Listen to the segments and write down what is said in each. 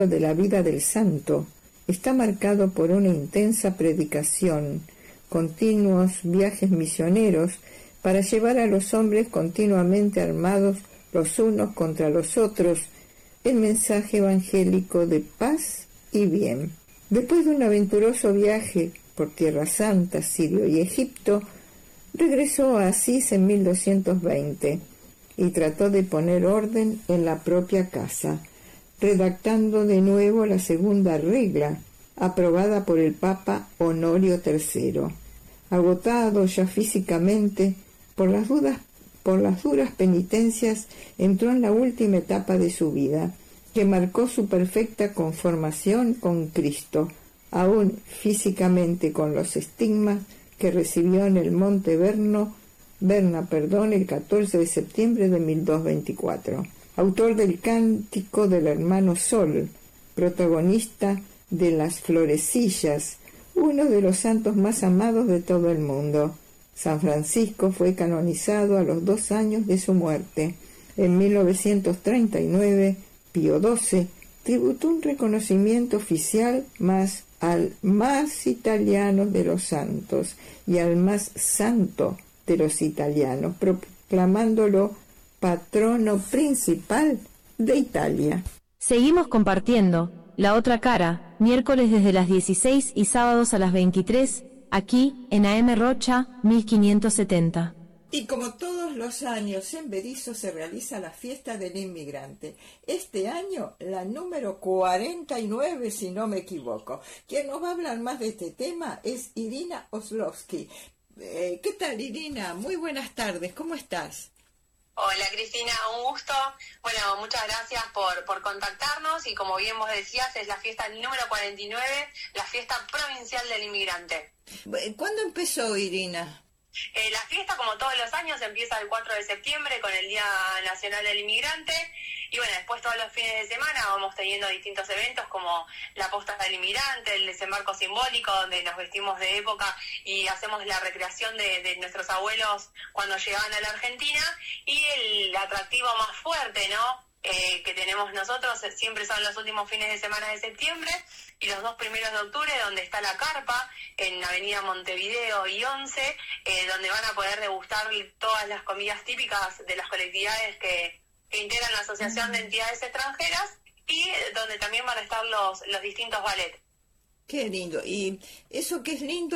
de la vida del santo está marcado por una intensa predicación, continuos viajes misioneros para llevar a los hombres continuamente armados los unos contra los otros el mensaje evangélico de paz y bien. Después de un aventuroso viaje por Tierra Santa, Siria y Egipto, regresó a Asís en 1220 y trató de poner orden en la propia casa, redactando de nuevo la segunda regla, aprobada por el Papa Honorio III. Agotado ya físicamente por las duras penitencias, entró en la última etapa de su vida, que marcó su perfecta conformación con Cristo, aún físicamente con los estigmas que recibió en el Monte Berna, el 14 de septiembre de 1224. Autor del Cántico del Hermano Sol, protagonista de las Florecillas, uno de los santos más amados de todo el mundo. San Francisco fue canonizado a los 2 años de su muerte. En 1939, Pío XII tributó un reconocimiento oficial más al más italiano de los santos y al más santo de los italianos, proclamándolo patrono principal de Italia. Seguimos compartiendo La Otra Cara, miércoles desde las 16 y sábados a las 23, aquí en AM Rocha 1570. Y como todos los años en Berisso se realiza la fiesta del inmigrante. Este año la número 49, si no me equivoco. Quien nos va a hablar más de este tema es Irina Oslowski. ¿Qué tal, Irina? Muy buenas tardes, ¿cómo estás? Hola Cristina, un gusto. Bueno, muchas gracias por contactarnos y como bien vos decías, es la fiesta número 49, la fiesta provincial del inmigrante. ¿Cuándo empezó, Irina? La fiesta, como todos los años, empieza el 4 de septiembre con el Día Nacional del Inmigrante y bueno, después todos los fines de semana vamos teniendo distintos eventos como la posta del inmigrante, el desembarco simbólico donde nos vestimos de época y hacemos la recreación de nuestros abuelos cuando llegaban a la Argentina y el atractivo más fuerte, ¿no? Que tenemos nosotros siempre son los últimos fines de semana de septiembre y los 2 primeros de octubre, donde está la carpa en Avenida Montevideo y 11, donde van a poder degustar todas las comidas típicas de las colectividades que integran la Asociación de Entidades Extranjeras y donde también van a estar los distintos ballets. Qué lindo. Y eso que es lindo,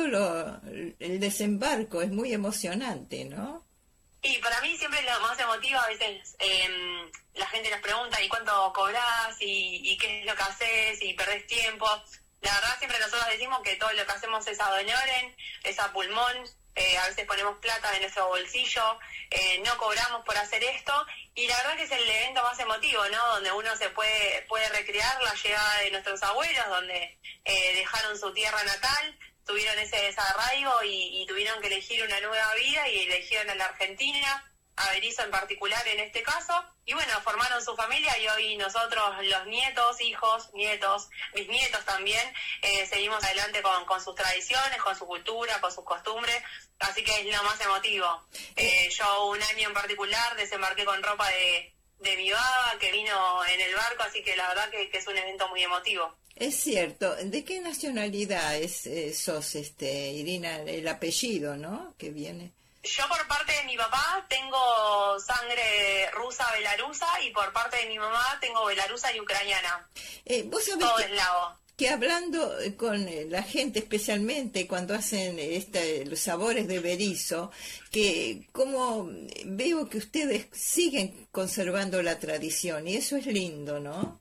el desembarco, es muy emocionante, ¿no? Y para mí siempre lo más emotivo, a veces la gente nos pregunta ¿y cuánto cobrás? ¿Y qué es lo que haces? ¿Y perdés tiempo? La verdad siempre nosotros decimos que todo lo que hacemos es ad honorem, es a pulmón, a veces ponemos plata de nuestro bolsillo, no cobramos por hacer esto y la verdad que es el evento más emotivo, ¿no? Donde uno se puede recrear la llegada de nuestros abuelos, donde dejaron su tierra natal, tuvieron ese desarraigo y tuvieron que elegir una nueva vida y eligieron a la Argentina, a Berisso en particular en este caso, y bueno, formaron su familia y hoy nosotros, los nietos, hijos, nietos, bisnietos también, seguimos adelante con sus tradiciones, con su cultura, con sus costumbres, así que es lo más emotivo. Yo un año en particular desembarqué con ropa de mi baba que vino en el barco, así que la verdad que es un evento muy emotivo. Es cierto. ¿De qué nacionalidad sos, Irina? El apellido, ¿no? Que viene. Yo por parte de mi papá tengo sangre rusa, belarusa, y por parte de mi mamá tengo belarusa y ucraniana. ¿Vos sabés todo eslavo. Que hablando con la gente, especialmente cuando hacen los sabores de Berisso, que como veo que ustedes siguen conservando la tradición, y eso es lindo, ¿no?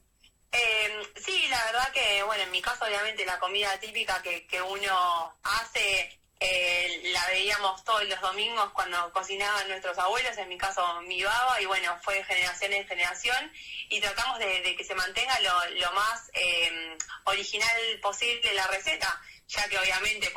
Sí, la verdad que, bueno, en mi caso obviamente la comida típica que uno hace, la veíamos todos los domingos cuando cocinaban nuestros abuelos, en mi caso mi baba, y bueno, fue de generación en generación, y tratamos de que se mantenga lo más original posible la receta, ya que obviamente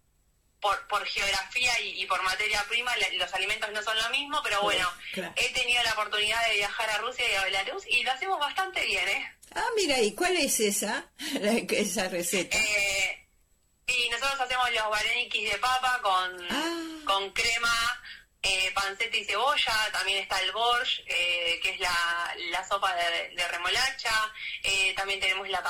por geografía y por materia prima los alimentos no son lo mismo, pero bueno, claro. He tenido la oportunidad de viajar a Rusia y a Belarus y lo hacemos bastante bien, ¿eh? Ah, mira, ¿y cuál es esa receta? Y nosotros hacemos los varenikis de papa con crema, panceta y cebolla, también está el borsch, que es la sopa de remolacha, también tenemos la